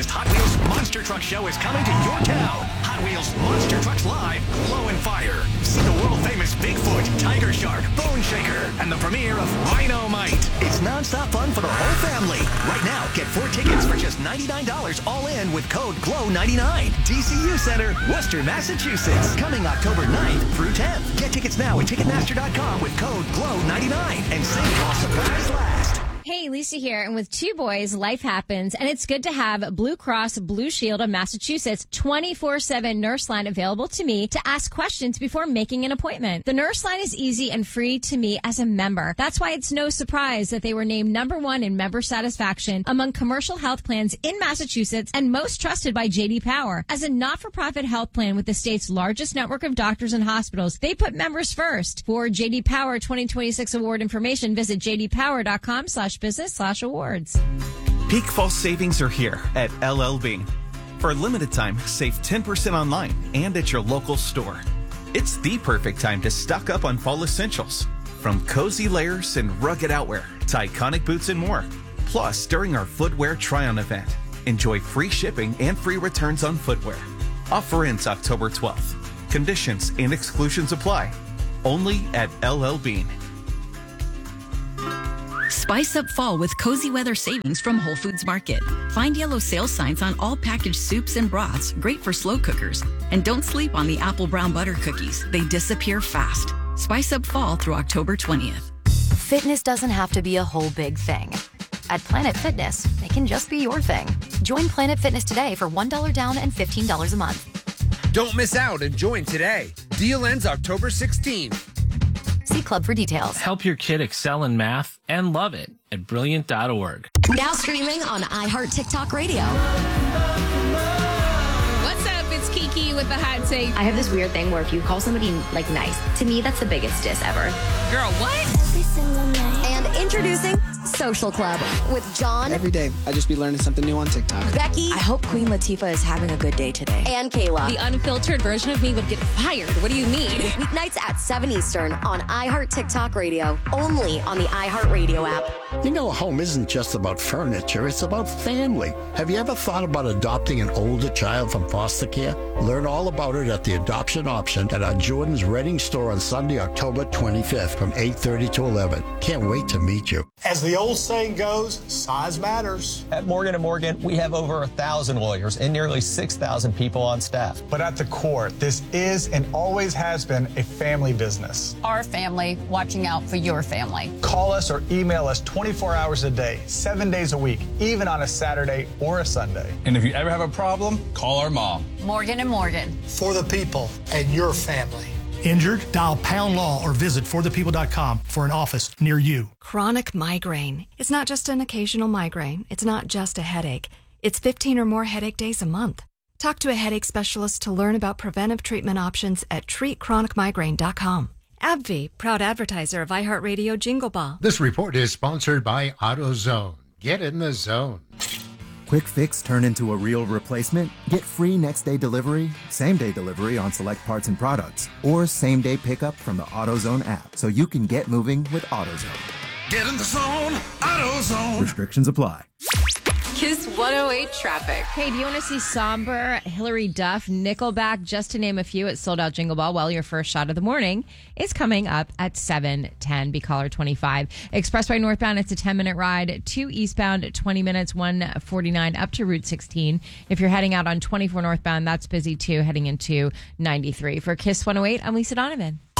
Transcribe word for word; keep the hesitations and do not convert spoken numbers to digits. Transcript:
biggest Hot Wheels monster truck show is coming to your town. Hot Wheels Monster Trucks Live, Glow and Fire. See the world-famous Bigfoot, Tiger Shark, Bone Shaker, and the premiere of Rhino-Mite. It's nonstop fun for the whole family. Right now, get four tickets for just ninety-nine dollars all in with code glow ninety-nine. D C U Center, Worcester, Massachusetts. Coming October ninth through tenth. Get tickets now at Ticketmaster dot com with code glow ninety-nine and save while supplies last. Hey, Lisa here, and with two boys, life happens, and it's good to have Blue Cross Blue Shield of Massachusetts twenty-four seven nurse line available to me to ask questions before making an appointment. The nurse line is easy and free to me as a member. That's why it's no surprise that they were named number one in member satisfaction among commercial health plans in Massachusetts and most trusted by J D Power. As a not-for-profit health plan with the state's largest network of doctors and hospitals, they put members first. For J D Power twenty twenty-six award information, visit j d power dot com slash business slash awards. Peak fall savings are here at L L Bean. For a limited time, save ten percent online and at your local store. It's the perfect time to stock up on fall essentials, from cozy layers and rugged outwear to iconic boots and more. Plus, during our footwear try-on event, enjoy free shipping and free returns on footwear. Offer ends October twelfth. Conditions and exclusions apply. Only at L L Bean. Spice up fall with cozy weather savings from Whole Foods Market. Find yellow sales signs on all packaged soups and broths, great for slow cookers. And don't sleep on the apple brown butter cookies. They disappear fast. Spice up fall through October twentieth. Fitness doesn't have to be a whole big thing. At Planet Fitness, it can just be your thing. Join Planet Fitness today for one dollar down and fifteen dollars a month. Don't miss out and join today. Deal ends October sixteenth. See Club for details. Help your kid excel in math and love it at brilliant dot org. Now streaming on iHeart TikTok Radio. What's up? It's Kiki with the hot take. I have this weird thing where if you call somebody like nice, to me that's the biggest diss ever. Girl, what? Every single night. And introducing Social Club with John. Every day, I just be learning something new on TikTok. Becky. I hope Queen Latifah is having a good day today. And Kayla. The unfiltered version of me would get fired. What do you mean? Weeknights at seven Eastern on iHeart TikTok Radio. Only on the iHeart Radio app. You know, a home isn't just about furniture, it's about family. Have you ever thought about adopting an older child from foster care? Learn all about it at the Adoption Option at our Jordan's Reading store on Sunday, October twenty-fifth from eight thirty to eleven. Can't wait to meet you. As the old saying goes, size matters. At Morgan and Morgan, we have over a thousand lawyers and nearly six thousand people on staff. But at the core, this is and always has been a family business. Our family watching out for your family. Call us or email us twenty-four hours a day, seven days a week, even on a Saturday or a Sunday. And if you ever have a problem, call our mom. Morgan and Morgan. For the people and your family. Injured? Dial Pound Law or visit for the people dot com for an office near you. Chronic migraine. It's not just an occasional migraine. It's not just a headache. It's fifteen or more headache days a month. Talk to a headache specialist to learn about preventive treatment options at treat chronic migraine dot com. AbbVie, proud advertiser of iHeartRadio Jingle Ball. This report is sponsored by AutoZone. Get in the zone. Quick fix turn into a real replacement? Get free next day delivery, same day delivery on select parts and products, or same day pickup from the AutoZone app so you can get moving with AutoZone. Get in the zone, AutoZone. Restrictions apply. Kiss one oh eight traffic. Hey, do you want to see Somber, Hillary Duff, Nickelback, just to name a few at Sold Out Jingle Ball? Well, your first shot of the morning is coming up at seven ten. Be caller twenty-five. Expressway northbound, it's a ten-minute ride. Two eastbound, twenty minutes, one forty-nine up to Route sixteen. If you're heading out on twenty-four northbound, that's busy too, heading into ninety-three. For Kiss one oh eight, I'm Lisa Donovan.